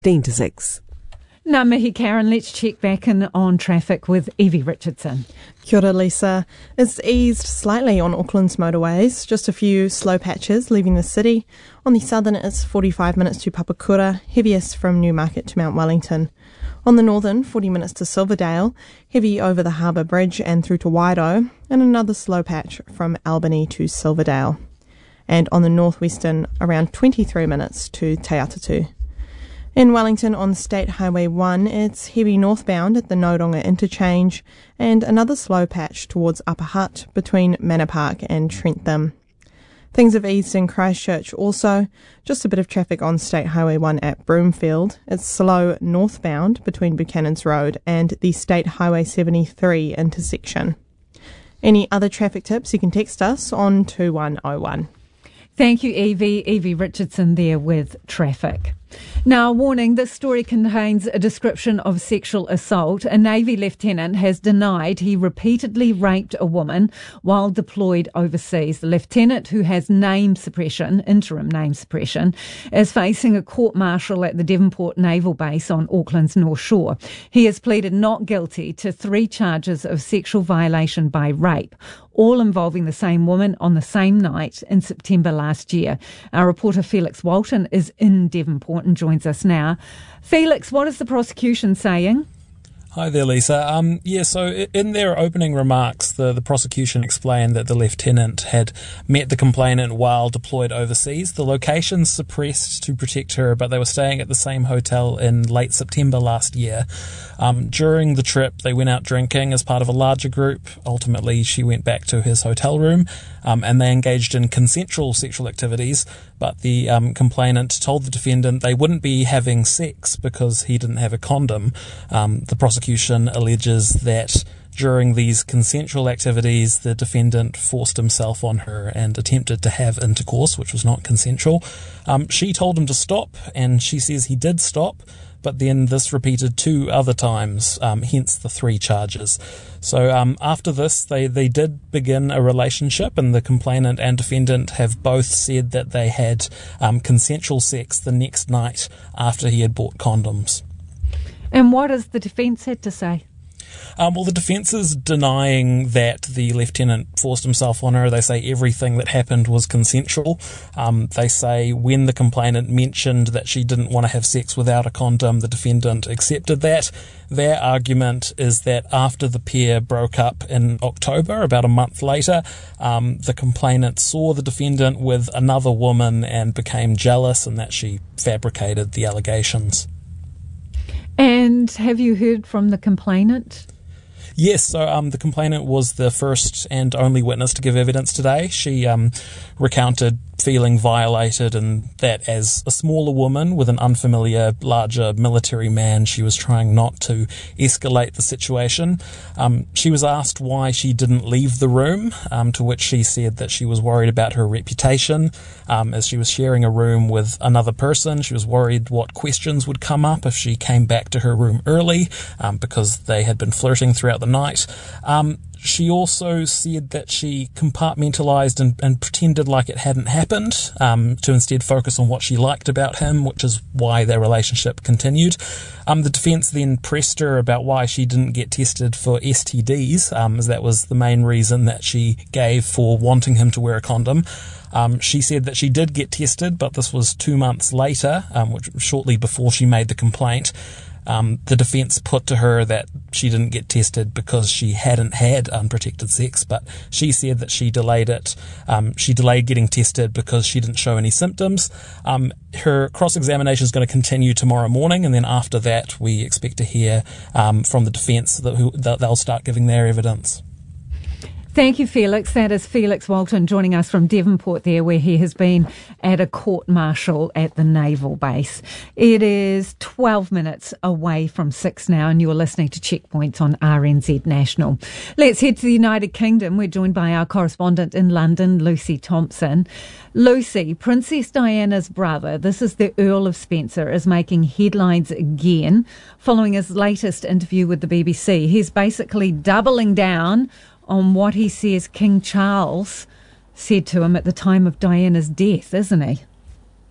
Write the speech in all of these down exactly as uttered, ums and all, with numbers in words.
fifteen to six. Now, Mihi Karen, let's check back in on traffic with Evie Richardson. Kia ora, Lisa. It's eased slightly on Auckland's motorways, just a few slow patches leaving the city. On the southern, it's forty-five minutes to Papakura, heaviest from Newmarket to Mount Wellington. On the northern, forty minutes to Silverdale, heavy over the Harbour Bridge and through to Waido, and another slow patch from Albany to Silverdale. And on the northwestern, around twenty-three minutes to Te Atatu. In Wellington on State Highway one, it's heavy northbound at the Nodonga interchange and another slow patch towards Upper Hutt between Manor Park and Trentham. Things have eased in Christchurch also, just a bit of traffic on State Highway one at Broomfield. It's slow northbound between Buchanan's Road and the State Highway seventy-three intersection. Any other traffic tips, you can text us on two one oh one. Thank you, Evie. Evie Richardson there with traffic. Now, a warning, this story contains a description of sexual assault. A Navy lieutenant has denied he repeatedly raped a woman while deployed overseas. The lieutenant, who has name suppression, interim name suppression, is facing a court-martial at the Devonport Naval Base on Auckland's North Shore. He has pleaded not guilty to three charges of sexual violation by rape, all involving the same woman on the same night in September last year. Our reporter Felix Walton is in Devonport and joins us now. Felix, what is the prosecution saying? Hi there, Lisa. Um, yeah, so in their opening remarks, the, the prosecution explained that the lieutenant had met the complainant while deployed overseas. The location suppressed to protect her, but they were staying at the same hotel in late September last year. Um, during the trip, they went out drinking as part of a larger group. Ultimately, she went back to his hotel room, um, and they engaged in consensual sexual activities, but the um, complainant told the defendant they wouldn't be having sex because he didn't have a condom. Um, the prosecution alleges that during these consensual activities, the defendant forced himself on her and attempted to have intercourse, which was not consensual. Um, she told him to stop, and she says he did stop, but then this repeated two other times, um, hence the three charges. So um, after this, they, they did begin a relationship, and the complainant and defendant have both said that they had um, consensual sex the next night after he had bought condoms. And what has the defence had to say? Um, well, the defence is denying that the lieutenant forced himself on her. They say everything that happened was consensual. Um, they say when the complainant mentioned that she didn't want to have sex without a condom, the defendant accepted that. Their argument is that after the pair broke up in October, about a month later, um, the complainant saw the defendant with another woman and became jealous, and that she fabricated the allegations. And have you heard from the complainant? Yes, so um, the complainant was the first and only witness to give evidence today. She um, recounted feeling violated, and that as a smaller woman with an unfamiliar, larger military man, she was trying not to escalate the situation. Um, she was asked why she didn't leave the room, um, to which she said that she was worried about her reputation. Um, as she was sharing a room with another person, she was worried what questions would come up if she came back to her room early, um, because they had been flirting throughout the night. Um, She also said that she compartmentalised and, and pretended like it hadn't happened, um, to instead focus on what she liked about him, which is why their relationship continued. Um, the defence then pressed her about why she didn't get tested for S T Ds, um, as that was the main reason that she gave for wanting him to wear a condom. Um, she said that she did get tested, but this was two months later, um, which shortly before she made the complaint. Um, the defence put to her that she didn't get tested because she hadn't had unprotected sex, but she said that she delayed it. Um, she delayed getting tested because she didn't show any symptoms. Um, her cross-examination is going to continue tomorrow morning, and then after that we expect to hear um, from the defence that, who, that they'll start giving their evidence. Thank you, Felix. That is Felix Walton joining us from Devonport there, where he has been at a court-martial at the Naval Base. It is twelve minutes away from six now, and you are listening to Checkpoints on R N Z National. Let's head to the United Kingdom. We're joined by our correspondent in London, Lucy Thompson. Lucy, Princess Diana's brother, this is the Earl of Spencer, is making headlines again following his latest interview with the B B C. He's basically doubling down on what he says King Charles said to him at the time of Diana's death, isn't he?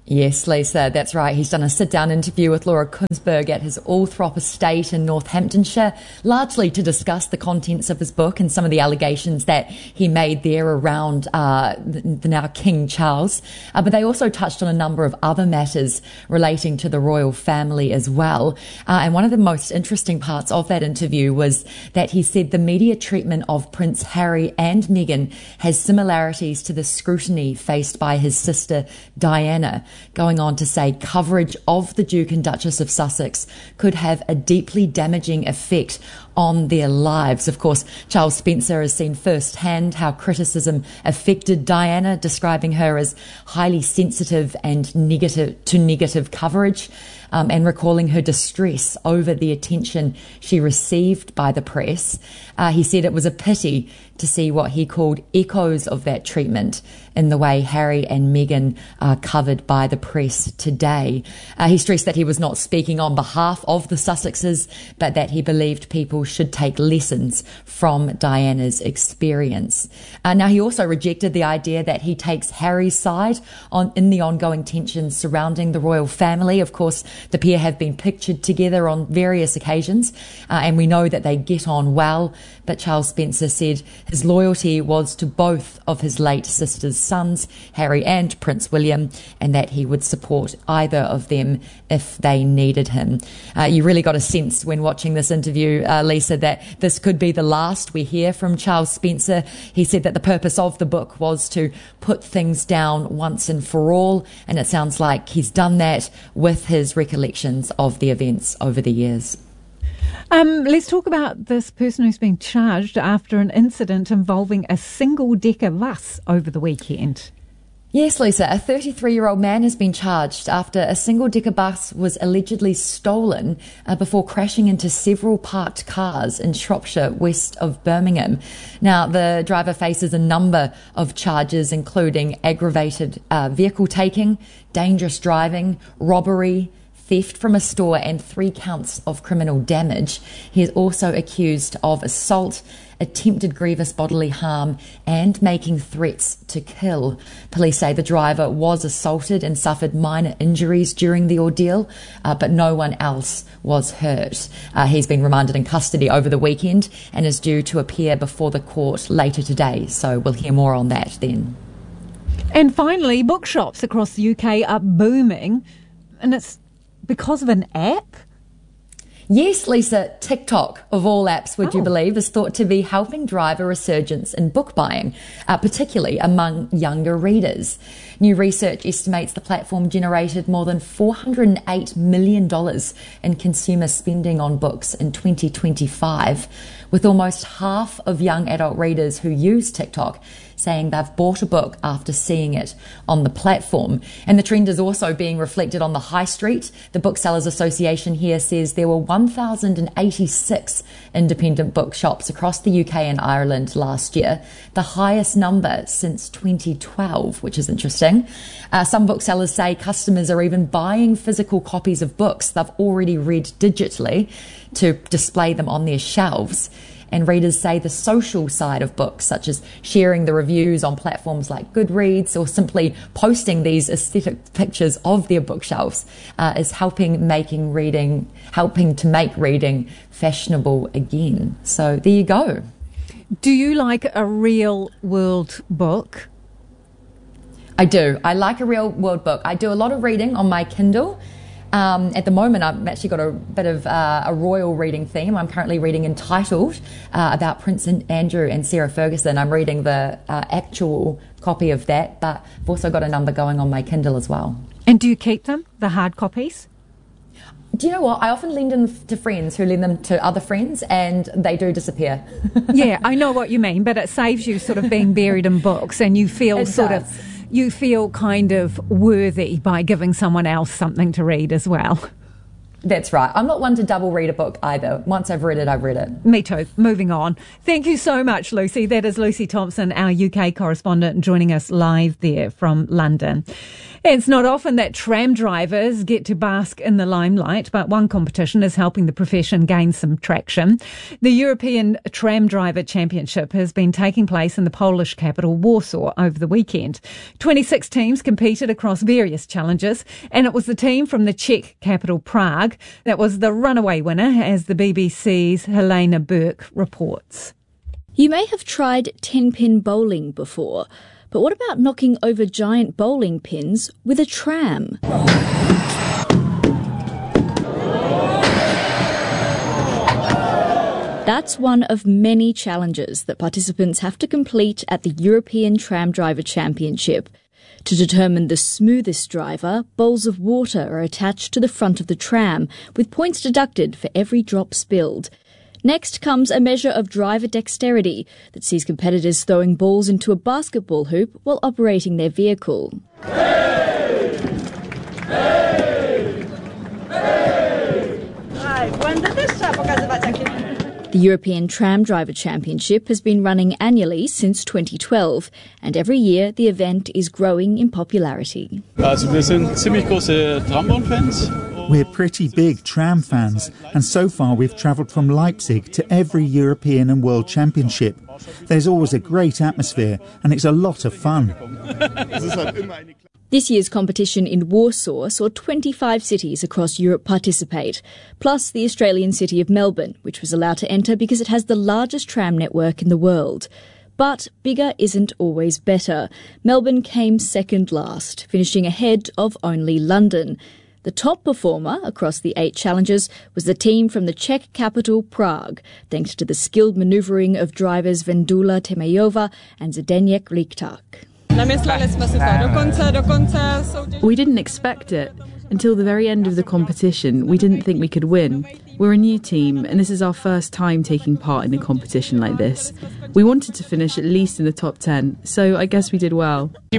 Yes, Lisa, that's right. He's done a sit-down interview with Laura Kuenssberg at his Althorp estate in Northamptonshire, largely to discuss the contents of his book and some of the allegations that he made there around uh, the, the now King Charles. Uh, but they also touched on a number of other matters relating to the royal family as well. Uh, and one of the most interesting parts of that interview was that he said the media treatment of Prince Harry and Meghan has similarities to the scrutiny faced by his sister Diana, going on to say coverage of the Duke and Duchess of Sussex could have a deeply damaging effect on their lives. Of course, Charles Spencer has seen firsthand how criticism affected Diana, describing her as highly sensitive and negative to negative coverage, um, and recalling her distress over the attention she received by the press. Uh, he said it was a pity to see what he called echoes of that treatment in the way Harry and Meghan are covered by the press today. Uh, he stressed that he was not speaking on behalf of the Sussexes, but that he believed people should take lessons from Diana's experience. Uh, now, he also rejected the idea that he takes Harry's side on in the ongoing tensions surrounding the royal family. Of course, the pair have been pictured together on various occasions, uh, and we know that they get on well, but Charles Spencer said his loyalty was to both of his late sister's sons, Harry and Prince William, and that he would support either of them if they needed him. Uh, you really got a sense when watching this interview, uh, Lisa, that this could be the last we hear from Charles Spencer. He said that the purpose of the book was to put things down once and for all, and it sounds like he's done that with his recollections of the events over the years. Um, let's talk about this person who's been charged after an incident involving a single-decker bus over the weekend. Yes, Lisa, a thirty-three-year-old man has been charged after a single-decker bus was allegedly stolen uh, before crashing into several parked cars in Shropshire, west of Birmingham. Now, the driver faces a number of charges, including aggravated uh, vehicle taking, dangerous driving, robbery, theft from a store, and three counts of criminal damage. He is also accused of assault, attempted grievous bodily harm, and making threats to kill. Police say the driver was assaulted and suffered minor injuries during the ordeal, uh, but no one else was hurt. Uh, he's been remanded in custody over the weekend and is due to appear before the court later today, so we'll hear more on that then. And finally, bookshops across the U K are booming, and it's because of an app? Yes, Lisa, TikTok, of all apps, would oh. you believe, is thought to be helping drive a resurgence in book buying, uh, particularly among younger readers. New research estimates the platform generated more than four hundred eight million dollars in consumer spending on books in twenty twenty-five, with almost half of young adult readers who use TikTok saying they've bought a book after seeing it on the platform. And the trend is also being reflected on the high street. The Booksellers Association here says there were one thousand eighty-six independent bookshops across the U K and Ireland last year, the highest number since twenty twelve, which is interesting. Uh, some booksellers say customers are even buying physical copies of books they've already read digitally to display them on their shelves. And readers say the social side of books, such as sharing the reviews on platforms like Goodreads or simply posting these aesthetic pictures of their bookshelves, uh, is helping making reading, helping to make reading fashionable again. So there you go. Do you like a real world book? I do. I like a real world book. I do a lot of reading on my Kindle. Um, at the moment, I've actually got a bit of uh, a royal reading theme. I'm currently reading Entitled, uh, about Prince Andrew and Sarah Ferguson. I'm reading the uh, actual copy of that, but I've also got a number going on my Kindle as well. And do you keep them, the hard copies? Do you know what? I often lend them to friends who lend them to other friends, and they do disappear. Yeah, I know what you mean, but it saves you sort of being buried in books, and you feel It sort does. of... You feel kind of worthy by giving someone else something to read as well. That's right. I'm not one to double read a book either. Once I've read it, I've read it. Me too. Moving on. Thank you so much, Lucy. That is Lucy Thompson, our U K correspondent, joining us live there from London. It's not often that tram drivers get to bask in the limelight, but one competition is helping the profession gain some traction. The European Tram Driver Championship has been taking place in the Polish capital, Warsaw, over the weekend. twenty-six teams competed across various challenges, and it was the team from the Czech capital, Prague, that was the runaway winner, as the B B C's Helena Burke reports. You may have tried ten-pin bowling before, but what about knocking over giant bowling pins with a tram? That's one of many challenges that participants have to complete at the European Tram Driver Championship. To determine the smoothest driver, bowls of water are attached to the front of the tram, with points deducted for every drop spilled. Next comes a measure of driver dexterity that sees competitors throwing balls into a basketball hoop while operating their vehicle. Hey! Hey! Hey! The European Tram Driver Championship has been running annually since twenty twelve, and every year the event is growing in popularity. Also, wir sind ziemlich große Trambahn-Fans. We're pretty big tram fans, and so far we've travelled from Leipzig to every European and World Championship. There's always a great atmosphere, and it's a lot of fun. This year's competition in Warsaw saw twenty-five cities across Europe participate, plus the Australian city of Melbourne, which was allowed to enter because it has the largest tram network in the world. But bigger isn't always better. Melbourne came second last, finishing ahead of only London. The top performer across the eight challenges was the team from the Czech capital, Prague, thanks to the skilled manoeuvring of drivers Vendula Temejova and Zdeněk Richták. We didn't expect it. Until the very end of the competition, we didn't think we could win. We're a new team, and this is our first time taking part in a competition like this. We wanted to finish at least in the top ten, so I guess we did well. I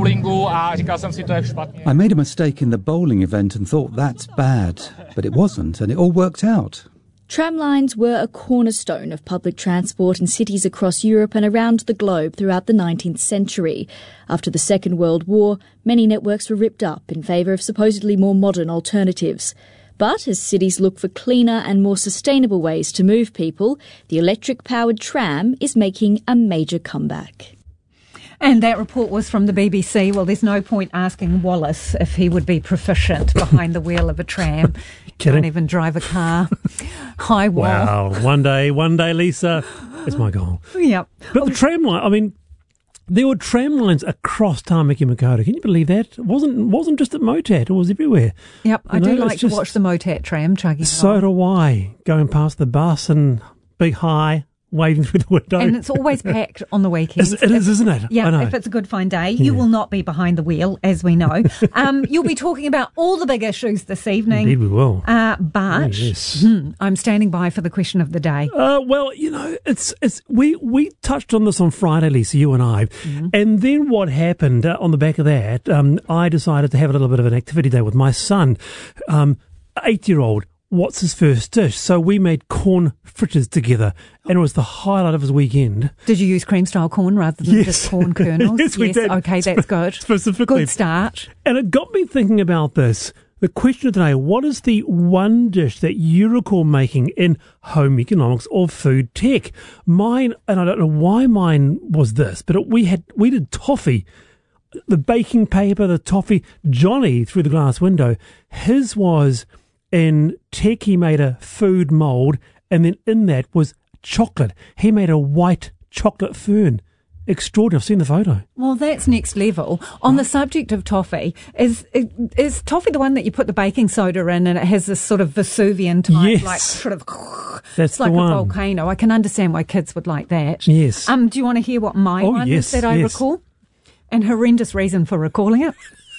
made a mistake in the bowling event and thought that's bad, but it wasn't, and it all worked out. Tramlines were a cornerstone of public transport in cities across Europe and around the globe throughout the nineteenth century. After the Second World War, many networks were ripped up in favour of supposedly more modern alternatives. But as cities look for cleaner and more sustainable ways to move people, the electric-powered tram is making a major comeback. And that report was from the B B C. Well, there's no point asking Wallace if he would be proficient behind the wheel of a tram. Can't even drive a car. Hi, Wall. Wow. One day, one day, Lisa, it's my goal. Yep. But the tram line, I mean, there were tram lines across Tāmaki Makaurau. Can you believe that? It wasn't, wasn't just at Motat. It was everywhere. Yep. You I know, do like to just, watch the Motat tram chugging So along. do I. Going past the bus and big high, waving through the window. And it's always packed on the weekends. It is, isn't it? Yeah, I know. if it's a good fine day, you Yeah. will not be behind the wheel, as we know. um, you'll be talking about all the big issues this evening. Indeed we will. Uh, but Oh, yes. hmm, I'm standing by for the question of the day. Uh, well, you know, it's it's we we touched on this on Friday, Lisa, you and I, Mm-hmm. and then what happened uh, on the back of that? Um, I decided to have a little bit of an activity day with my son, um, eight-year-old. What's his first dish? So we made corn fritters together, and it was the highlight of his weekend. Did you use cream-style corn rather than Yes. just corn kernels? Yes, we did. Okay, that's good. Specifically. Good start. And it got me thinking about this. The question of the day, what is the one dish that you recall making in home economics or food tech? Mine, and I don't know why mine was this, but it, we had we did toffee. The baking paper, the toffee. Johnny, through the glass window, his was in tech. He made a food mould, and then in that was chocolate. He made a white chocolate fern. Extraordinary. I've seen the photo. Well, that's next level. On the subject of toffee, is is toffee the one that you put the baking soda in and it has this sort of Vesuvian type, Yes. like sort of, That's it's like the one. a volcano. I can understand why kids would like that. Yes. Um, do you want to hear what my Oh, one yes, is that I yes. recall? And horrendous reason for recalling it.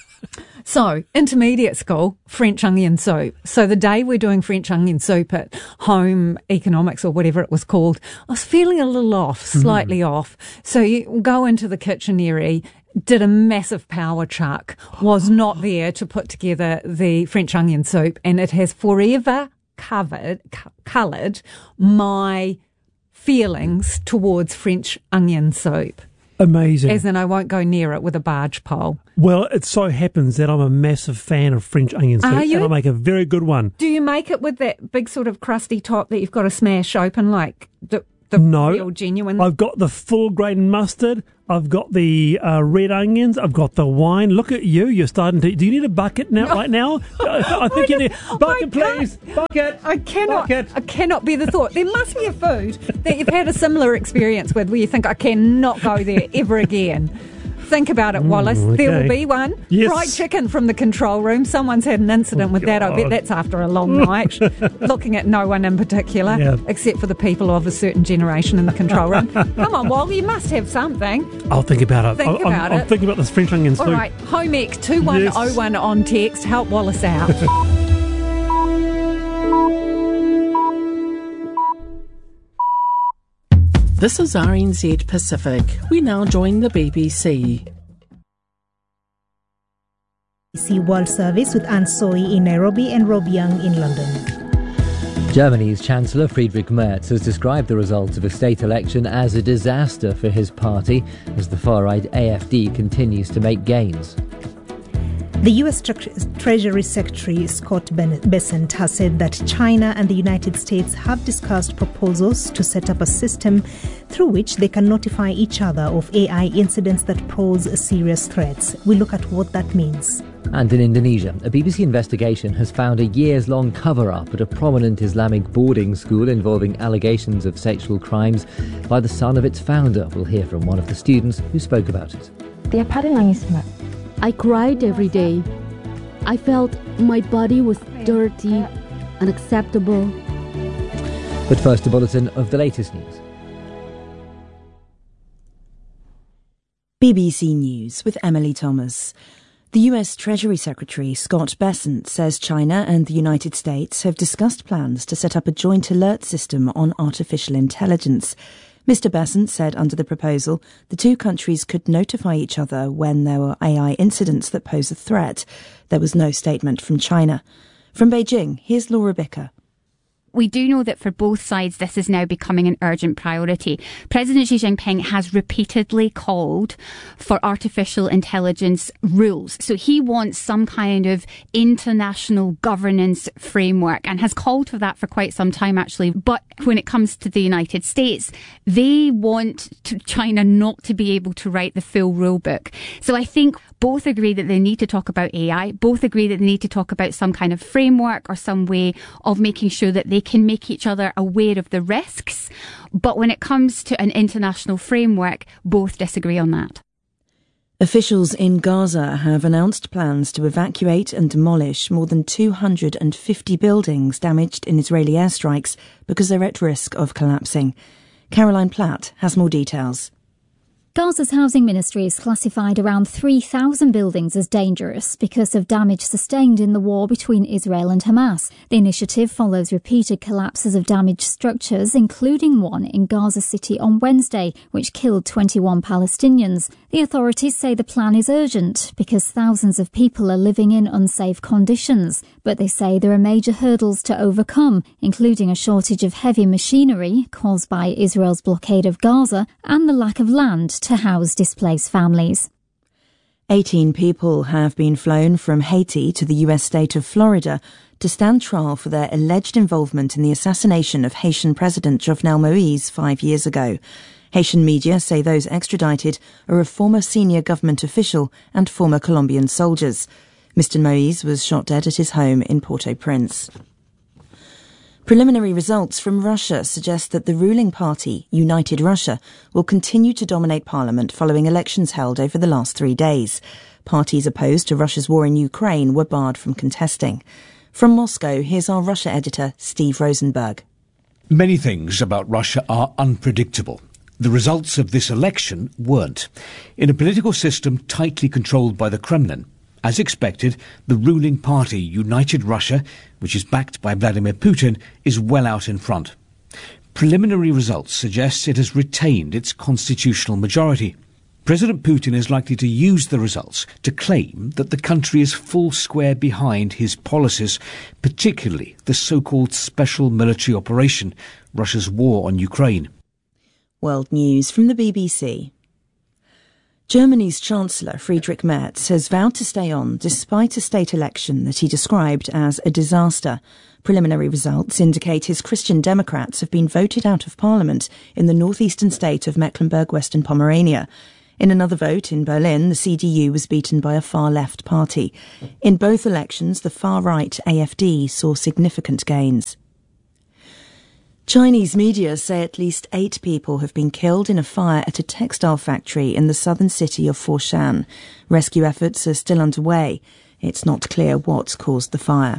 So, intermediate school, French onion soup. So the day we're doing French onion soup at home economics or whatever it was called, I was feeling a little off, slightly mm. off. So you go into the kitchen area, did a massive power chuck, was not there to put together the French onion soup, and it has forever covered, co- coloured my feelings towards French onion soup. Amazing. As in, I won't go near it with a barge pole. Well, it so happens that I'm a massive fan of French onion soup, Are you? and I make a very good one. Do you make it with that big sort of crusty top that you've got to smash open, like the, the no, real genuine? I've got the full grain mustard. I've got the uh, red onions. I've got the wine. Look at you. You're starting to... Do you need a bucket now? Right now? I think you need... Bucket, please. Bucket. I cannot... Bucket. I cannot be the thought. There must be a food that you've had a similar experience with where you think, I cannot go there ever again. Think about it, Wallace. Mm, okay. There will be one. Yes. Fried chicken from the control room. Someone's had an incident Oh, with that. I bet God. that's after a long night. Looking at no one in particular, Yeah. except for the people of a certain generation in the control room. Come on, Wal, you must have something. I'll think about it. Think I'm, about I'm, it. I'm thinking about this French onion soup. All right, home ec two one oh one on text. Help Wallace out. This is R N Z Pacific. We now join the B B C. B B C World Service with Anne Soy in Nairobi and Rob Young in London. Germany's Chancellor Friedrich Merz has described the results of a state election as a disaster for his party as the far-right A F D continues to make gains. The U S Treasury Secretary Scott Bessent has said that China and the United States have discussed proposals to set up a system through which they can notify each other of A I incidents that pose serious threats. We look at what that means. And in Indonesia, a B B C investigation has found a years-long cover-up at a prominent Islamic boarding school involving allegations of sexual crimes by the son of its founder. We'll hear from one of the students who spoke about it. Tiap hari nangis, Mbak. I cried every day. I felt my body was dirty, unacceptable. But first, a bulletin of the latest news. B B C News with Emily Thomas. The U S Treasury Secretary Scott Bessent says China and the United States have discussed plans to set up a joint alert system on artificial intelligence. Mister Bessent said under the proposal, the two countries could notify each other when there were A I incidents that pose a threat. There was no statement from China. From Beijing, here's Laura Bicker. We do know that for both sides, this is now becoming an urgent priority. President Xi Jinping has repeatedly called for artificial intelligence rules. So he wants some kind of international governance framework and has called for that for quite some time, actually. But when it comes to the United States, they want to China not to be able to write the full rule book. So I think both agree that they need to talk about A I, both agree that they need to talk about some kind of framework or some way of making sure that they can make each other aware of the risks. But when it comes to an international framework, both disagree on that. Officials in Gaza have announced plans to evacuate and demolish more than two hundred fifty buildings damaged in Israeli airstrikes because they're at risk of collapsing. Caroline Platt has more details. Gaza's housing ministry has classified around three thousand buildings as dangerous because of damage sustained in the war between Israel and Hamas. The initiative follows repeated collapses of damaged structures, including one in Gaza City on Wednesday, which killed twenty-one Palestinians. The authorities say the plan is urgent because thousands of people are living in unsafe conditions, but they say there are major hurdles to overcome, including a shortage of heavy machinery caused by Israel's blockade of Gaza and the lack of land to house displaced families. eighteen people have been flown from Haiti to the U S state of Florida to stand trial for their alleged involvement in the assassination of Haitian President Jovenel Moïse five years ago. Haitian media say those extradited are a former senior government official and former Colombian soldiers. Mister Moïse was shot dead at his home in Port-au-Prince. Preliminary results from Russia suggest that the ruling party, United Russia, will continue to dominate parliament following elections held over the last three days. Parties opposed to Russia's war in Ukraine were barred from contesting. From Moscow, here's our Russia editor, Steve Rosenberg. Many things about Russia are unpredictable. The results of this election weren't. In a political system tightly controlled by the Kremlin, as expected, the ruling party, United Russia, which is backed by Vladimir Putin, is well out in front. Preliminary results suggest it has retained its constitutional majority. President Putin is likely to use the results to claim that the country is full square behind his policies, particularly the so-called special military operation, Russia's war on Ukraine. World News from the B B C. Germany's Chancellor Friedrich Merz has vowed to stay on despite a state election that he described as a disaster. Preliminary results indicate his Christian Democrats have been voted out of parliament in the northeastern state of Mecklenburg-Western Pomerania. In another vote in Berlin, the C D U was beaten by a far-left party. In both elections, the far-right A F D saw significant gains. Chinese media say at least eight people have been killed in a fire at a textile factory in the southern city of Foshan. Rescue efforts are still underway. It's not clear what caused the fire.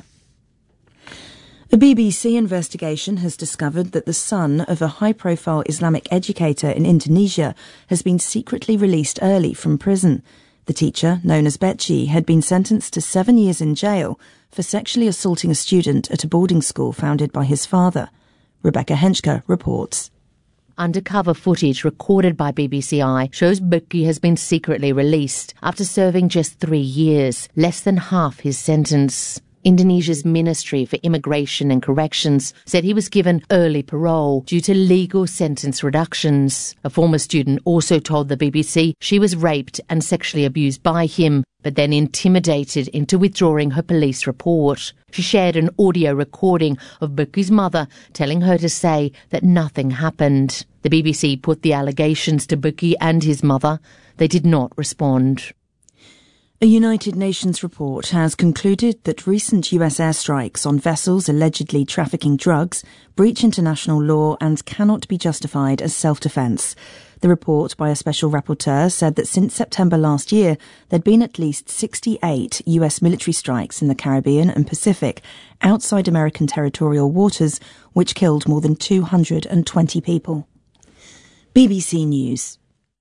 A B B C investigation has discovered that the son of a high-profile Islamic educator in Indonesia has been secretly released early from prison. The teacher, known as Beci, had been sentenced to seven years in jail for sexually assaulting a student at a boarding school founded by his father. Rebecca Henschke reports. Undercover footage recorded by B B C I shows Beci has been secretly released after serving just three years, less than half his sentence. Indonesia's Ministry for Immigration and Corrections said he was given early parole due to legal sentence reductions. A former student also told the B B C she was raped and sexually abused by him, but then intimidated into withdrawing her police report. She shared an audio recording of Beci's mother telling her to say that nothing happened. The B B C put the allegations to Beci and his mother. They did not respond. A United Nations report has concluded that recent U S airstrikes on vessels allegedly trafficking drugs breach international law and cannot be justified as self-defense. The report by a special rapporteur said that since September last year, there'd been at least sixty-eight U S military strikes in the Caribbean and Pacific outside American territorial waters, which killed more than two hundred twenty people. B B C News.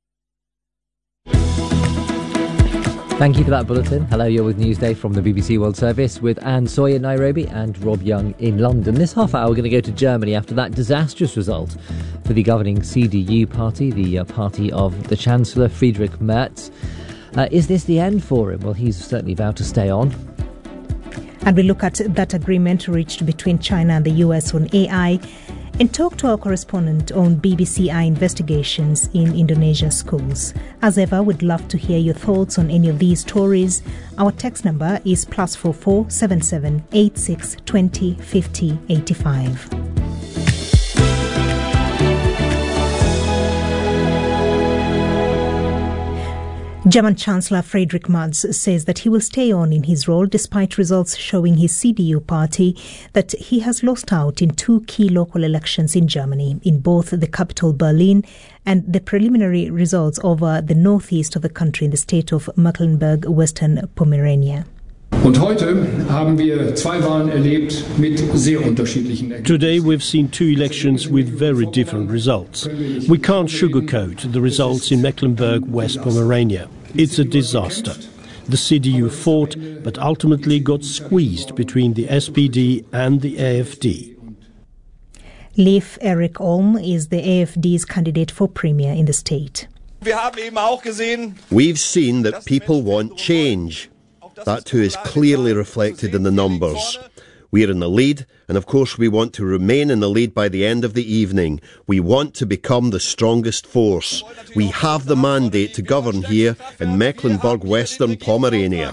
Thank you for that bulletin. Hello, you're with Newsday from the B B C World Service with Anne Soy in Nairobi and Rob Young in London. This half hour we're going to go to Germany after that disastrous result for the governing C D U party, the uh, party of the Chancellor Friedrich Merz. Uh, is this the end for him? Well, he's certainly vowed to stay on. And we look at that agreement reached between China and the U S on A I and talk to our correspondent on B B C I investigations in Indonesia schools. As ever, we'd love to hear your thoughts on any of these stories. Our text number is plus four four seven seven eight six twenty fifty eighty five. German Chancellor Friedrich Merz says that he will stay on in his role despite results showing his C D U party that he has lost out in two key local elections in Germany, in both the capital Berlin and the preliminary results over the northeast of the country in the state of Mecklenburg-Western Pomerania. Und heute haben wir zwei Wahlen erlebt mit sehr unterschiedlichen Ergebnissen. Today we've seen two elections with very different results. We can't sugarcoat the results in Mecklenburg-West Pomerania. It's a disaster. The C D U fought, but ultimately got squeezed between the S P D and the A F D. Leif Erik Olm is the A F D's candidate for premier in the state. We've seen that people want change. That too is clearly reflected in the numbers. We're in the lead, and of course we want to remain in the lead by the end of the evening. We want to become the strongest force. We have the mandate to govern here in Mecklenburg-Western Pomerania.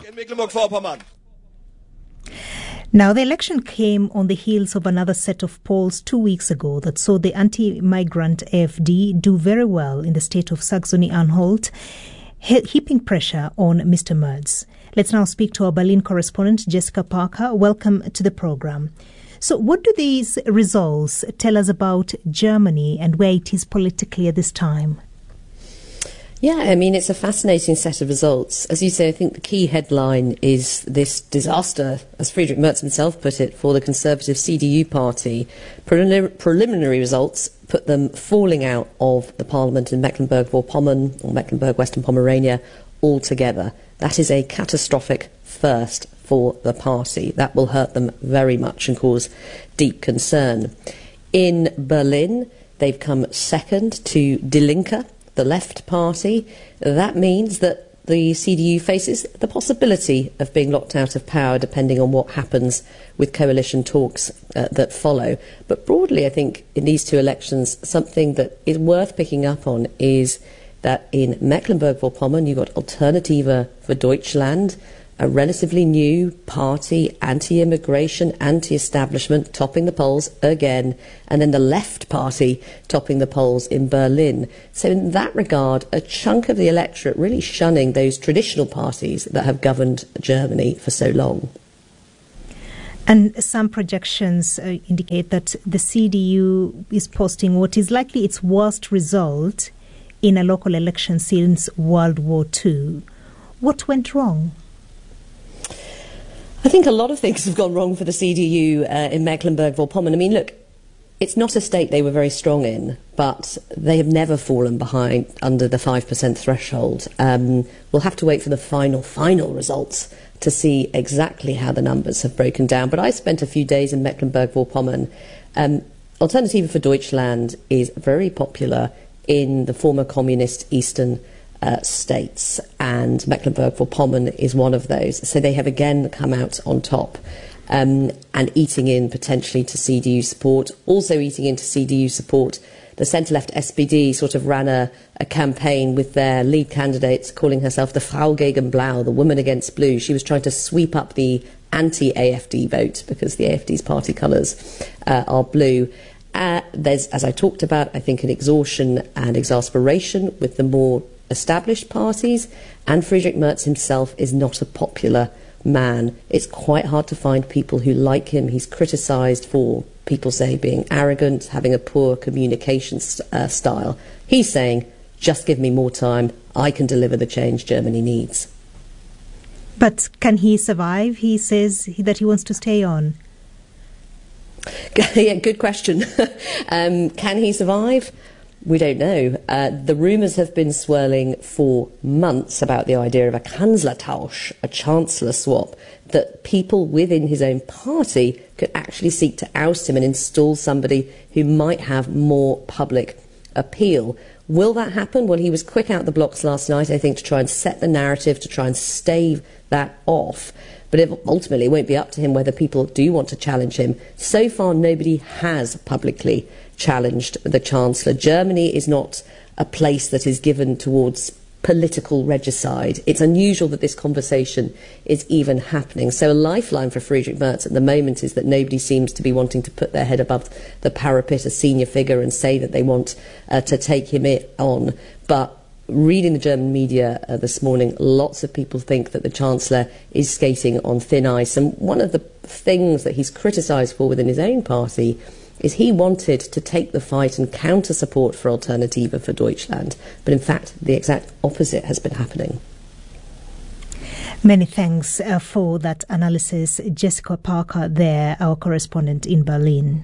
Now, the election came on the heels of another set of polls two weeks ago that saw the anti-migrant A F D do very well in the state of Saxony-Anhalt, heaping pressure on Mister Merz. Let's now speak to our Berlin correspondent, Jessica Parker. Welcome to the program. So what do these results tell us about Germany and where it is politically at this time? Yeah, I mean, it's a fascinating set of results. As you say, I think the key headline is this disaster, as Friedrich Merz himself put it, for the Conservative C D U party. Prelim- preliminary results put them falling out of the parliament in Mecklenburg-Vorpommern or Mecklenburg-Western Pomerania altogether. That is a catastrophic first for the party. That will hurt them very much and cause deep concern. In Berlin, they've come second to Die Linke, the left party. That means that the C D U faces the possibility of being locked out of power depending on what happens with coalition talks uh, that follow. But broadly, I think in these two elections, something that is worth picking up on is that in Mecklenburg-Vorpommern, you've got Alternative for Deutschland, a relatively new party, anti-immigration, anti-establishment, topping the polls again, and then the left party topping the polls in Berlin. So in that regard, a chunk of the electorate really shunning those traditional parties that have governed Germany for so long. And some projections uh, indicate that the C D U is posting what is likely its worst result in a local election since World War Two. What went wrong? I think a lot of things have gone wrong for the C D U uh, in Mecklenburg-Vorpommern. I mean, look, it's not a state they were very strong in, but they have never fallen behind under the five percent threshold. Um, we'll have to wait for the final, final results to see exactly how the numbers have broken down. But I spent a few days in Mecklenburg-Vorpommern. Um, Alternative for Deutschland is very popular in the former communist Eastern Uh, states, and Mecklenburg-Vorpommern is one of those. So they have again come out on top um, and eating in potentially to C D U support, also eating into C D U support. The centre-left S P D sort of ran a, a campaign with their lead candidate calling herself the Frau gegen Blau, the woman against blue. She was trying to sweep up the anti-A F D vote because the A F D's party colours uh, are blue. Uh, there's, as I talked about, I think an exhaustion and exasperation with the more established parties, and Friedrich Merz himself is not a popular man. It's quite hard to find people who like him. He's criticised for, people say, being arrogant, having a poor communication uh, style. He's saying, just give me more time, I can deliver the change Germany needs. But can he survive? He says that he wants to stay on. Yeah, good question. um, can he survive? We don't know. Uh, the rumours have been swirling for months about the idea of a Kanzlertausch, a chancellor swap, that people within his own party could actually seek to oust him and install somebody who might have more public appeal. Will that happen? Well, he was quick out the blocks last night, I think, to try and set the narrative, to try and stave that off. But it, ultimately, it won't be up to him whether people do want to challenge him. So far, nobody has publicly challenged the Chancellor. Germany is not a place that is given towards political regicide. It's unusual that this conversation is even happening. So a lifeline for Friedrich Merz at the moment is that nobody seems to be wanting to put their head above the parapet, a senior figure, and say that they want uh, to take him on. But reading the German media uh, this morning, lots of people think that the Chancellor is skating on thin ice. And one of the things that he's criticised for within his own party is he wanted to take the fight and counter support for Alternative for Deutschland. But in fact, the exact opposite has been happening. Many thanks uh, for that analysis. Jessica Parker there, our correspondent in Berlin.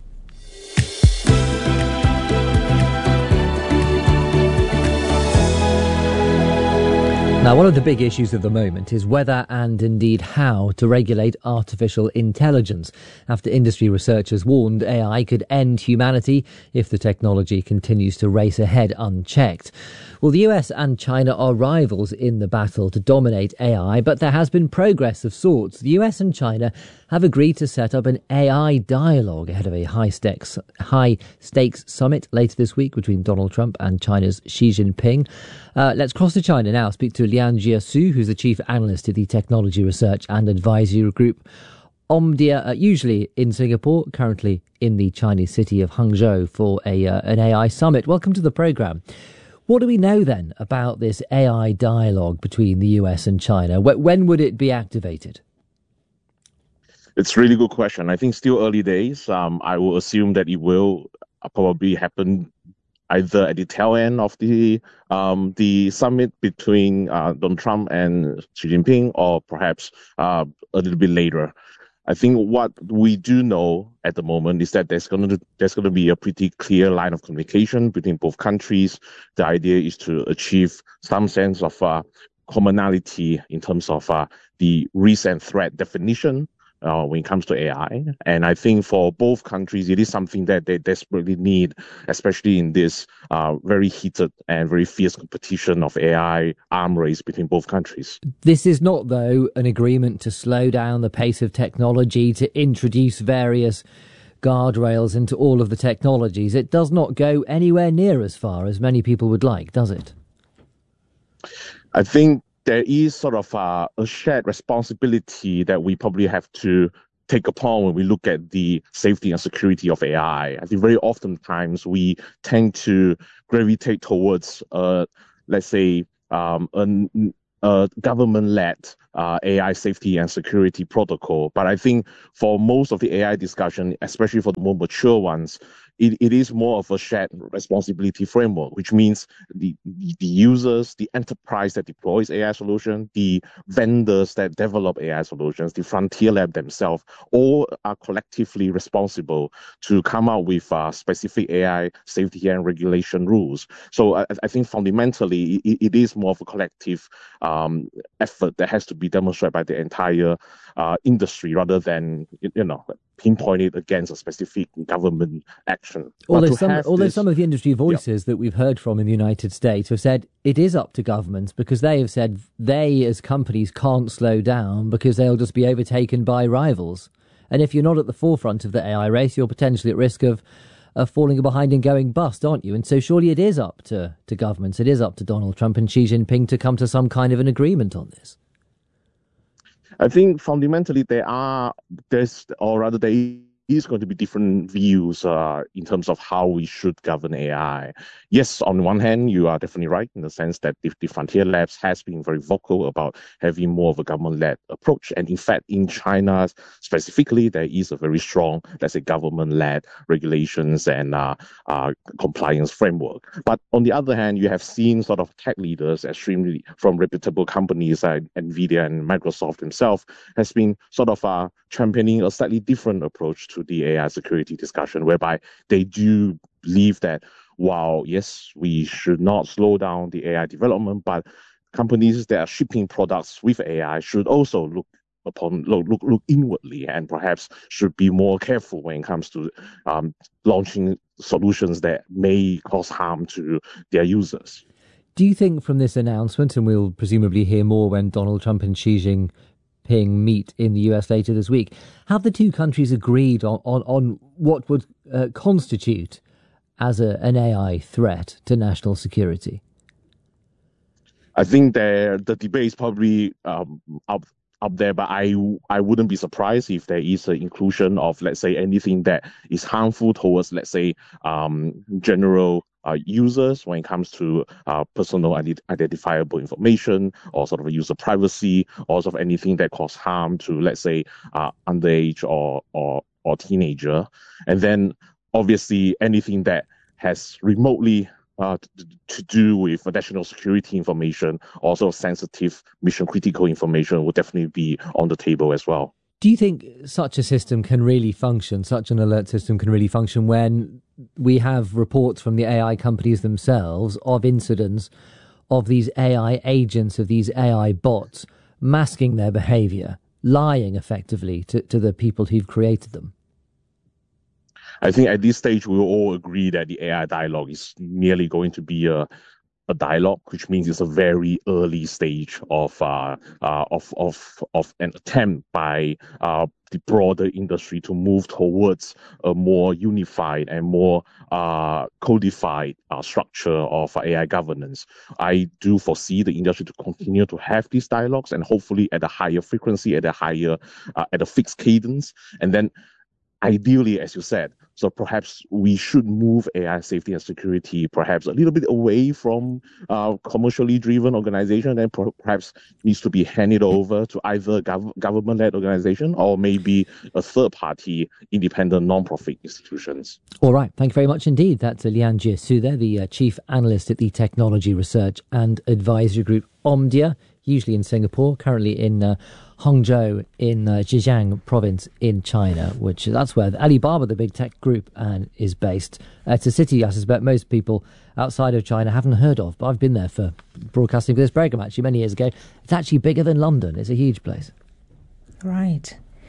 Now, one of the big issues at the moment is whether and indeed how to regulate artificial intelligence. After industry researchers warned A I could end humanity if the technology continues to race ahead unchecked. Well, the U S and China are rivals in the battle to dominate A I, but there has been progress of sorts. The U S and China have agreed to set up an A I dialogue ahead of a high-stakes, high-stakes summit later this week between Donald Trump and China's Xi Jinping. Uh, let's cross to China now, speak to Lian Jia-Su, who's the chief analyst at the Technology Research and Advisory Group Omdia, uh, usually in Singapore, currently in the Chinese city of Hangzhou for a uh, an A I summit. Welcome to the programme. What do we know then about this A I dialogue between the U S and China? When would it be activated? It's a really good question. I think still early days. Um, I will assume that it will probably happen either at the tail end of the um, the summit between uh, Donald Trump and Xi Jinping, or perhaps uh, a little bit later. I think what we do know at the moment is that there's going to there's going to be a pretty clear line of communication between both countries. The idea is to achieve some sense of uh, commonality in terms of uh, the risk and threat definition uh, when it comes to A I. And I think for both countries, it is something that they desperately need, especially in this uh, very heated and very fierce competition of A I arm race between both countries. This is not, though, an agreement to slow down the pace of technology, to introduce various guardrails into all of the technologies. It does not go anywhere near as far as many people would like, does it? I think there is sort of a, a shared responsibility that we probably have to take upon when we look at the safety and security of A I. I think very oftentimes we tend to gravitate towards, uh, let's say, um, a, a government-led uh, A I safety and security protocol. But I think for most of the A I discussion, especially for the more mature ones, It, it is more of a shared responsibility framework, which means the, the users, the enterprise that deploys A I solution, the vendors that develop A I solutions, the Frontier Lab themselves, all are collectively responsible to come out with uh, specific A I safety and regulation rules. So I, I think fundamentally it, it is more of a collective um, effort that has to be demonstrated by the entire uh, industry rather than, you know, pinpoint it against a specific government action. Although some, although this, some of the industry voices yeah. that we've heard from in the United States have said it is up to governments, because they have said they as companies can't slow down because they'll just be overtaken by rivals. And if you're not at the forefront of the A I race, you're potentially at risk of, of falling behind and going bust, aren't you? And so surely it is up to, to governments, it is up to Donald Trump and Xi Jinping to come to some kind of an agreement on this. I think fundamentally there are, there's, or rather there is going to be different views uh, in terms of how we should govern A I. Yes, on one hand, you are definitely right in the sense that the, the Frontier Labs has been very vocal about having more of a government-led approach. And in fact, in China specifically, there is a very strong, let's say, government-led regulations and uh, uh, compliance framework. But on the other hand, you have seen sort of tech leaders extremely from reputable companies like NVIDIA and Microsoft themselves has been sort of uh, championing a slightly different approach to the A I security discussion, whereby they do believe that while, yes, we should not slow down the A I development, but companies that are shipping products with A I should also look upon look look, look inwardly and perhaps should be more careful when it comes to um, launching solutions that may cause harm to their users. Do you think from this announcement, and we'll presumably hear more when Donald Trump and Xi Jinping meet in the U S later this week, have the two countries agreed on, on, on what would uh, constitute as a, an A I threat to national security? I think the the debate is probably um, up up there, but I I wouldn't be surprised if there is an inclusion of, let's say, anything that is harmful towards, let's say, um, general uh, users when it comes to uh, personal ident- identifiable information or sort of user privacy, or sort of anything that causes harm to, let's say, uh, underage or or or teenager, and then obviously anything that has remotely Uh, to, to do with national security information, also sensitive mission critical information will definitely be on the table as well. Do you think such a system can really function, such an alert system can really function when we have reports from the A I companies themselves of incidents of these A I agents, of these A I bots masking their behaviour, lying effectively to, to the people who've created them? I think at this stage, we will all agree that the A I dialogue is merely going to be a, a dialogue, which means it's a very early stage of uh, uh, of of of an attempt by uh, the broader industry to move towards a more unified and more uh, codified uh, structure of uh, A I governance. I do foresee the industry to continue to have these dialogues, and hopefully at a higher frequency, at a higher, uh, at a fixed cadence, and then ideally, as you said, so perhaps we should move A I safety and security perhaps a little bit away from uh, commercially driven organization, and per- perhaps needs to be handed over to either gov- government-led organization or maybe a third-party independent non-profit institutions. All right. Thank you very much indeed. That's Lian Jie-Su there, the uh, Chief Analyst at the Technology Research and Advisory Group Omdia, usually in Singapore, currently in uh, Hangzhou in uh, Zhejiang province in China, which that's where Alibaba, the big tech group, and is based. Uh, it's a city I suspect most people outside of China haven't heard of, but I've been there for broadcasting for this program actually many years ago. It's actually bigger than London. It's a huge place. Right.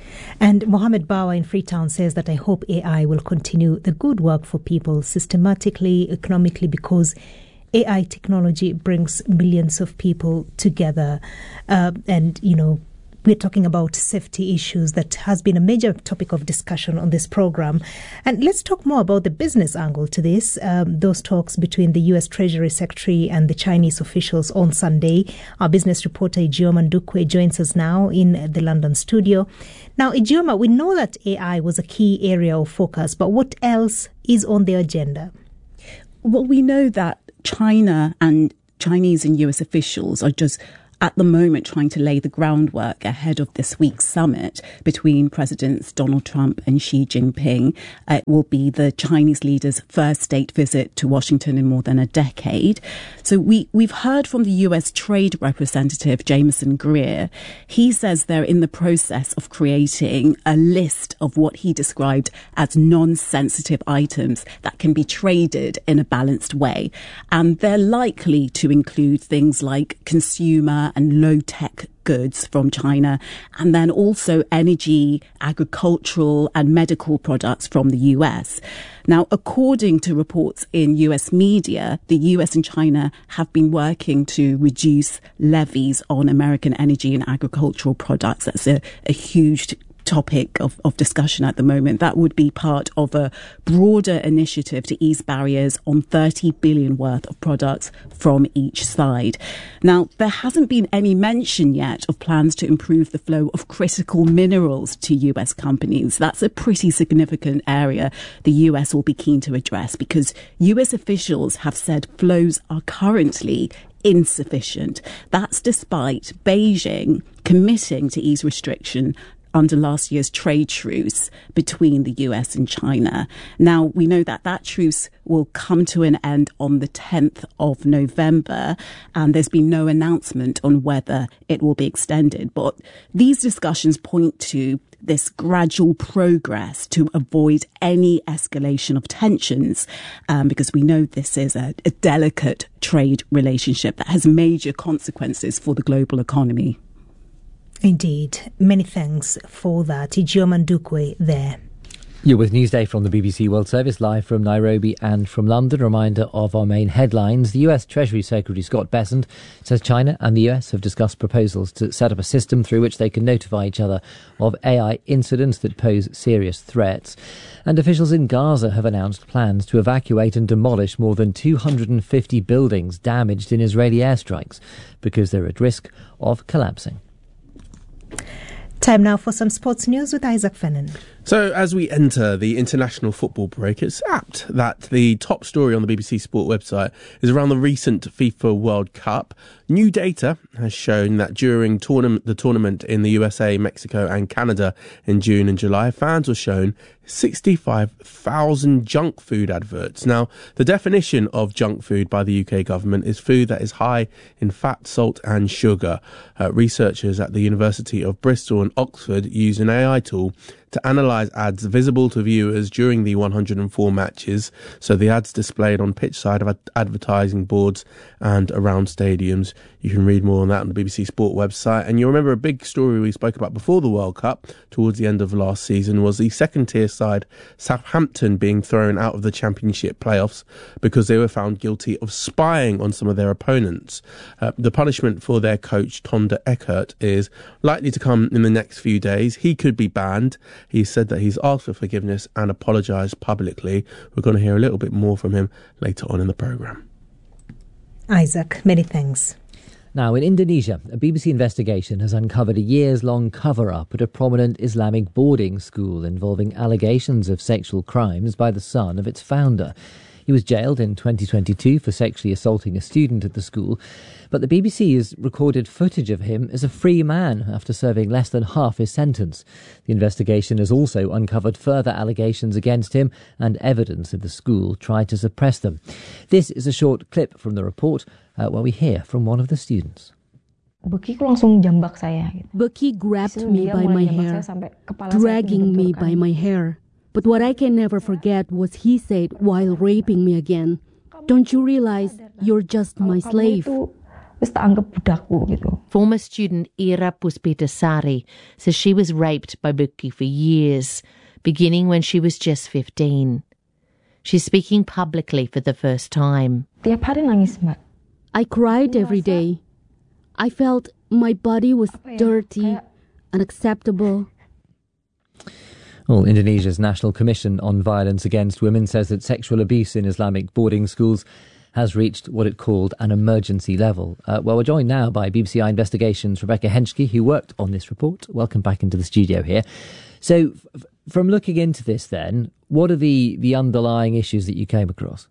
And Mohammed Bawa in Freetown says that I hope A I will continue the good work for people systematically, economically, because A I technology brings millions of people together. Uh, and, you know, we're talking about safety issues that has been a major topic of discussion on this program. And let's talk more about the business angle to this. Um, those talks between the U S Treasury Secretary and the Chinese officials on Sunday. Our business reporter Ijeoma Ndukwe joins us now in the London studio. Now, Ijeoma, we know that A I was a key area of focus, but what else is on the agenda? Well, we know that China and Chinese and U S officials are just at the moment trying to lay the groundwork ahead of this week's summit between Presidents Donald Trump and Xi Jinping. Uh, it will be the Chinese leader's first state visit to Washington in more than a decade. So we, we've heard from the U S Trade Representative Jameson Greer. He says they're in the process of creating a list of what he described as non-sensitive items that can be traded in a balanced way. And they're likely to include things like consumer and low-tech goods from China, and then also energy, agricultural and medical products from the U S. Now, according to reports in U S media, the U S and China have been working to reduce levies on American energy and agricultural products. That's a, a huge topic of, of discussion at the moment. That would be part of a broader initiative to ease barriers on thirty billion worth of products from each side. Now, there hasn't been any mention yet of plans to improve the flow of critical minerals to U S companies. That's a pretty significant area the U S will be keen to address because U S officials have said flows are currently insufficient. That's despite Beijing committing to ease restriction under last year's trade truce between the U S and China. Now, we know that that truce will come to an end on the tenth of November, and there's been no announcement on whether it will be extended. But these discussions point to this gradual progress to avoid any escalation of tensions, um, because we know this is a, a delicate trade relationship that has major consequences for the global economy. Indeed. Many thanks for that. Ijeoma Ndukwe there. You're with Newsday from the B B C World Service, live from Nairobi and from London. Reminder of our main headlines. The U S Treasury Secretary Scott Bessent says China and the U S have discussed proposals to set up a system through which they can notify each other of A I incidents that pose serious threats. And officials in Gaza have announced plans to evacuate and demolish more than two hundred fifty buildings damaged in Israeli airstrikes because they're at risk of collapsing. Time now for some sports news with Isaac Fennan. So as we enter the international football break, it's apt that the top story on the B B C Sport website is around the recent FIFA World Cup. New data has shown that during tournament, the tournament in the U S A, Mexico and Canada in June and July, fans were shown sixty-five thousand junk food adverts. Now, the definition of junk food by the U K government is food that is high in fat, salt and sugar. Uh, researchers at the University of Bristol and Oxford used an A I tool to analyse ads visible to viewers during the one hundred four matches. So the ads displayed on pitch side of advertising boards and around stadiums. You can read more on that on the B B C Sport website. And you remember a big story we spoke about before the World Cup towards the end of last season was the second tier side Southampton being thrown out of the Championship playoffs because they were found guilty of spying on some of their opponents. Uh, the punishment for their coach Tom de Eckert is likely to come in the next few days. He could be banned. He said that he's asked for forgiveness and apologised publicly. We're going to hear a little bit more from him later on in the programme. Isaac, many thanks. Now, in Indonesia, a B B C investigation has uncovered a years-long cover-up at a prominent Islamic boarding school involving allegations of sexual crimes by the son of its founder. He was jailed in twenty twenty-two for sexually assaulting a student at the school, but the B B C has recorded footage of him as a free man after serving less than half his sentence. The investigation has also uncovered further allegations against him and evidence that the school tried to suppress them. This is a short clip from the report uh, where we hear from one of the students. Beki langsung jambak saya. Beki grabbed me by my hair, dragging me by my hair. But what I can never forget was he said while raping me again, "Don't you realize you're just my slave?" Terus tak anggap budakku gitu. Former student Ira Puspitasari says she was raped by Bukky for years, beginning when she was just fifteen. She's speaking publicly for the first time. Tiap hari nangis, Mbak. I cried every day. I felt my body was dirty, unacceptable. Well, Indonesia's National Commission on Violence Against Women says that sexual abuse in Islamic boarding schools has reached what it called an emergency level. Uh, well, we're joined now by B B C I Investigations' Rebecca Henschke, who worked on this report. Welcome back into the studio here. So, f- from looking into this then, what are the, the underlying issues that you came across?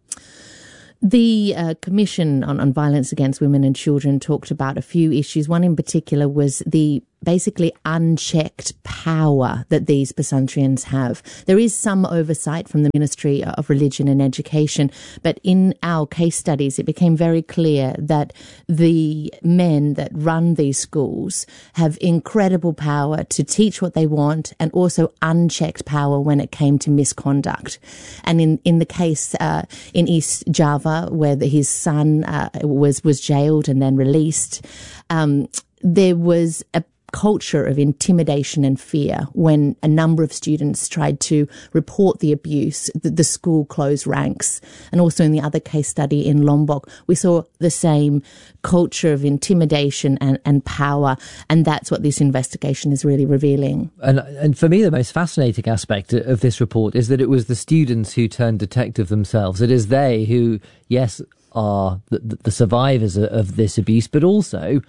The uh, Commission on, on Violence Against Women and Children talked about a few issues. One in particular was the basically unchecked power that these Pesantrians have. There is some oversight from the Ministry of Religion and Education, but in our case studies, it became very clear that the men that run these schools have incredible power to teach what they want and also unchecked power when it came to misconduct. And in, in the case uh, in East Java, where the, his son uh, was, was jailed and then released, um, there was a culture of intimidation and fear when a number of students tried to report the abuse. The, the school closed ranks. And also in the other case study in Lombok, we saw the same culture of intimidation and, and power. And that's what this investigation is really revealing. And, and for me, the most fascinating aspect of this report is that it was the students who turned detective themselves. It is they who, yes, are the, the survivors of this abuse, but also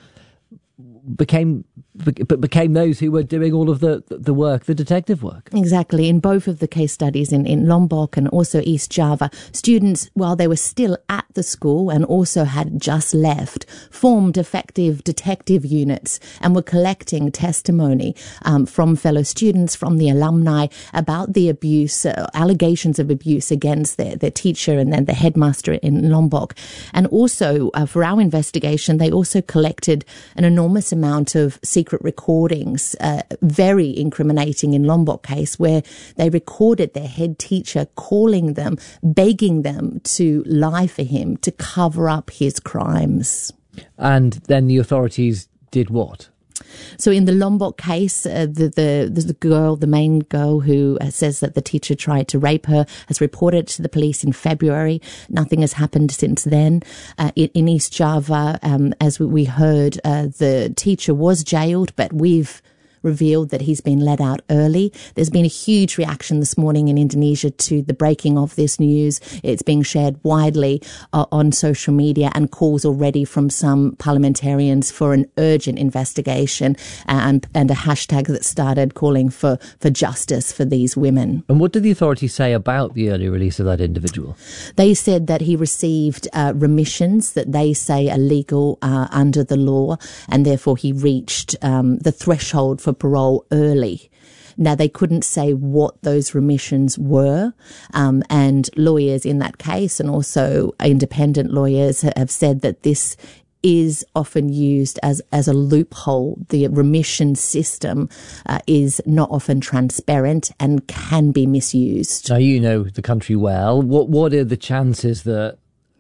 became but became those who were doing all of the the work, the detective work. Exactly. In both of the case studies in, in Lombok and also East Java, students, while they were still at the school and also had just left, formed effective detective units and were collecting testimony um, from fellow students, from the alumni about the abuse, uh, allegations of abuse against their, their teacher and then the headmaster in Lombok. And also uh, for our investigation, they also collected an enormous amount of secret recordings, uh, very incriminating in Lombok case, where they recorded their head teacher calling them, begging them to lie for him, to cover up his crimes. And then the authorities did what? So in the Lombok case, uh, the, the the girl, the main girl who uh, says that the teacher tried to rape her, has reported to the police in February. Nothing has happened since then. Uh, in, in East Java, um, as we heard, uh, the teacher was jailed, but we've revealed that he's been let out early. There's been a huge reaction this morning in Indonesia to the breaking of this news. It's being shared widely uh, on social media, and calls already from some parliamentarians for an urgent investigation and, and a hashtag that started calling for, for justice for these women. And what did the authorities say about the early release of that individual? They said that he received uh, remissions that they say are legal uh, under the law, and therefore he reached um, the threshold for parole early. Now, they couldn't say what those remissions were, um, and lawyers in that case and also independent lawyers have said that this is often used as, as a loophole. The remission system uh, is not often transparent and can be misused. Now, you know the country well. What, what are the chances that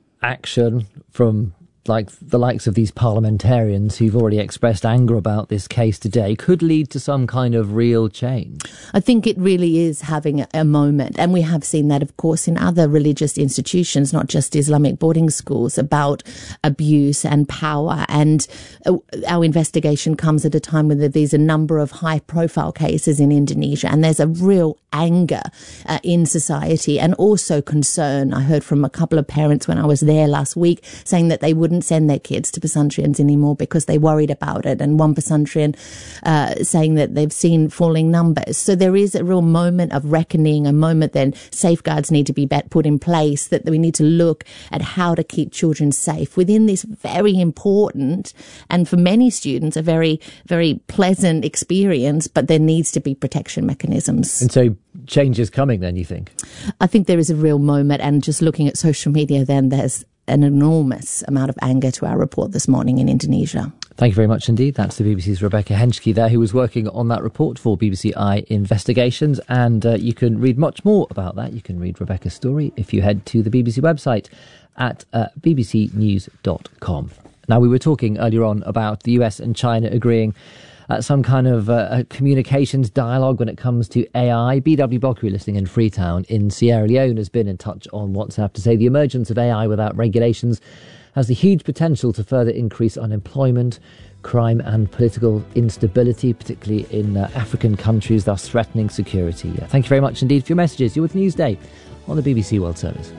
action from like the likes of these parliamentarians who've already expressed anger about this case today could lead to some kind of real change? I think it really is having a moment. And we have seen that, of course, in other religious institutions, not just Islamic boarding schools, about abuse and power. And our investigation comes at a time when there's a number of high-profile cases in Indonesia, and there's a real anger uh, in society and also concern. I heard from a couple of parents when I was there last week saying that they wouldn't send their kids to Pesantrians anymore because they worried about it. And one Pesantrian uh, saying that they've seen falling numbers. So there is a real moment of reckoning, a moment then safeguards need to be put in place, that we need to look at how to keep children safe within this very important and for many students a very, very pleasant experience, but there needs to be protection mechanisms. And so change is coming then, you think? I think there is a real moment, and just looking at social media then there's an enormous amount of anger to our report this morning in Indonesia. Thank you very much indeed. That's the B B C's Rebecca Henschke there, who was working on that report for B B C I Investigations. And uh, you can read much more about that. You can read Rebecca's story if you head to the B B C website at uh, b b c news dot com. Now, we were talking earlier on about the U S and China agreeing uh, some kind of uh, a communications dialogue when it comes to A I. B W Bokri, listening in Freetown in Sierra Leone, has been in touch on WhatsApp to say the emergence of A I without regulations has the huge potential to further increase unemployment, crime and political instability, particularly in uh, African countries, thus threatening security. Uh, thank you very much indeed for your messages. You're with Newsday on the B B C World Service.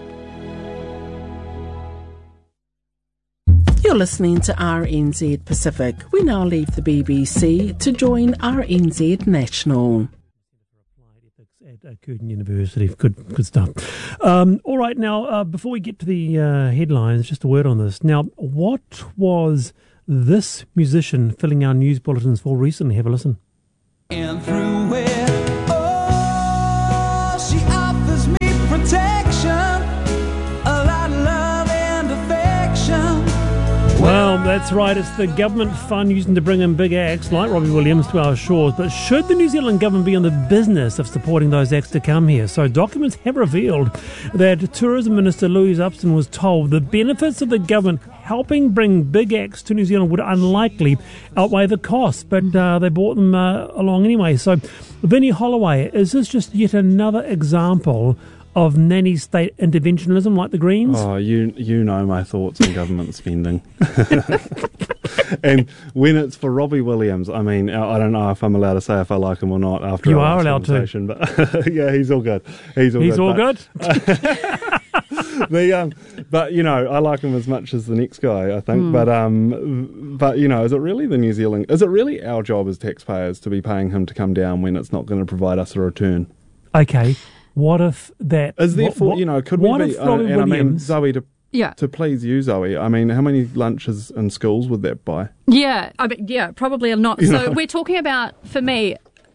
You're listening to R N Z Pacific. We now leave the B B C to join R N Z National. At Curtin University. Good good stuff. Um, all right, now, uh, before we get to the uh, headlines, just a word on this. Now, what was this musician filling our news bulletins for recently? Have a listen. And through it, oh, she offers me protection, a lot of love and affection. Well, that's right. It's the government fund using to bring in big acts like Robbie Williams to our shores. But should the New Zealand government be in the business of supporting those acts to come here? So documents have revealed that Tourism Minister Louise Upston was told the benefits of the government helping bring big acts to New Zealand would unlikely outweigh the costs. But uh, they brought them uh, along anyway. So, Vinnie Holloway, is this just yet another example of nanny state interventionism like the Greens? Oh, you you know my thoughts on government spending. And when it's for Robbie Williams, I mean, I don't know if I'm allowed to say if I like him or not after you our are allowed to. But yeah, he's all good. He's all he's good. all but, good. the, um, but you know, I like him as much as the next guy, I think. Mm. But um, but you know, is it really the New Zealand? Is it really our job as taxpayers to be paying him to come down when it's not going to provide us a return? Okay. What if that is there? What, For, what, you know, could what we be? if Robbie Uh, and Williams, I mean, Zoe, to Yeah. to please you, Zoe. I mean, how many lunches in schools would that buy? Yeah, I mean, yeah, probably not. You So know. we're talking about, for me,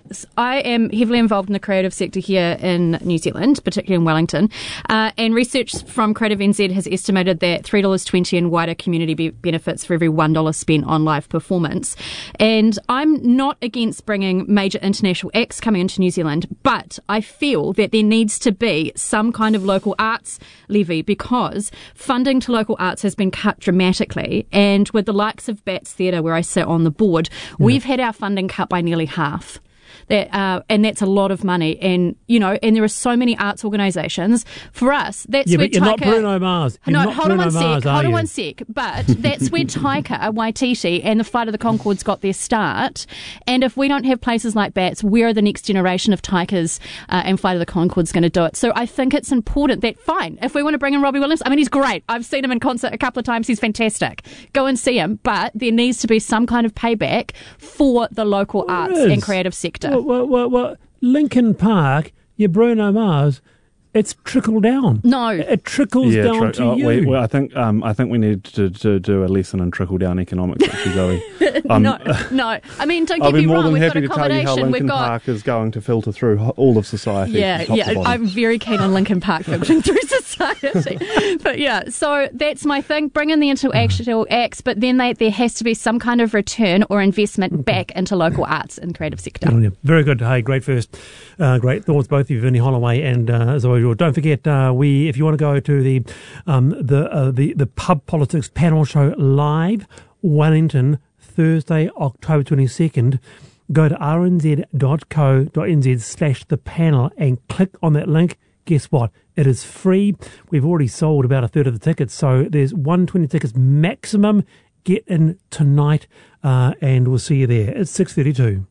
I am heavily involved in the creative sector here in New Zealand, particularly in Wellington, uh, and research from Creative N Z has estimated that three dollars twenty in wider community be- benefits for every one dollar spent on live performance. And I'm not against bringing major international acts coming into New Zealand, but I feel that there needs to be some kind of local arts levy because funding to local arts has been cut dramatically. And with the likes of Bats Theatre, where I sit on the board, yeah. we've had our funding cut by nearly half. That, uh, and that's a lot of money, and you know, and there are so many arts organisations. For us, that's yeah, where but you're Taika, not Bruno Mars. You're no, not hold Bruno on one Mars, sec. Hold you? on one sec. But that's where Taika Waititi and the Flight of the Conchords got their start. And if we don't have places like Bats, where are the next generation of Taikas uh, and Flight of the Conchords going to do it? So I think it's important that fine, if we want to bring in Robbie Williams, I mean he's great. I've seen him in concert a couple of times. He's fantastic. Go and see him. But there needs to be some kind of payback for the local Well, arts is. and creative sector. Well, well, well, well, Lincoln Park, your Bruno Mars, it's trickled down. No, it trickles yeah, down tri- to oh, you. We, well, I think um, I think we need to, to do a lesson in trickle down economics. Actually, Zoe. Um, no, no. I mean, don't I'll get be me more wrong. than We've happy got to tell you how accommodation. We've Lincoln got Park is going to filter through all of society. yeah, from top yeah. to bottom. I'm very keen on Lincoln Park filtering through society. But yeah, so that's my thing. Bring in the intellectual acts, but then they, there has to be some kind of return or investment back into local arts and creative sector. Good on you. Very good. Hey, great first, uh, great thoughts, both of you, Vinnie Holloway and uh, Zoe George. Don't forget, uh, we if you want to go to the um, the uh, the the Pub Politics panel show live, Wellington, Thursday, October twenty-second. Go to r n z dot co dot n z slash the panel and click on that link. Guess what? It is free. We've already sold about a third of the tickets, so there's one hundred twenty tickets maximum. Get in tonight, uh, and we'll see you there. It's six thirty-two.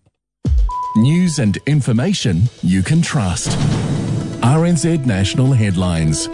News and information you can trust. R N Z National Headlines.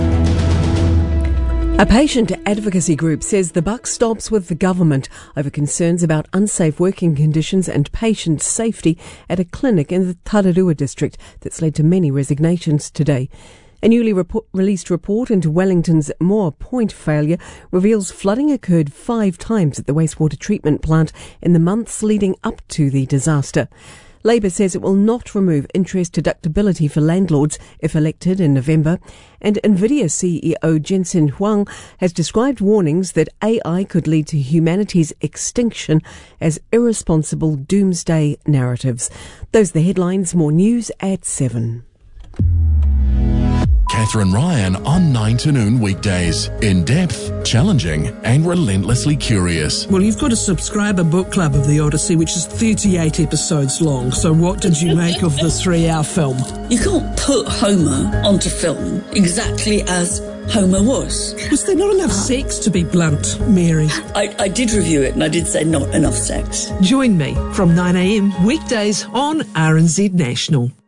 A patient advocacy group says the buck stops with the government over concerns about unsafe working conditions and patient safety at a clinic in the Tararua district that's led to many resignations today. A newly report, released report into Wellington's Moore Point failure reveals flooding occurred five times at the wastewater treatment plant in the months leading up to the disaster. Labour says it will not remove interest deductibility for landlords if elected in November. And NVIDIA C E O Jensen Huang has described warnings that A I could lead to humanity's extinction as irresponsible doomsday narratives. Those are the headlines. More news at seven. Catch Catherine Ryan on nine to noon weekdays. In-depth, challenging and relentlessly curious. Well, you've got a subscriber book club of the Odyssey, which is thirty-eight episodes long. So what did you make of the three-hour film? You can't put Homer onto film exactly as Homer was. Was there not enough sex, to be blunt, Mary? I, I did review it and I did say not enough sex. Join me from nine a.m. weekdays on R N Z National.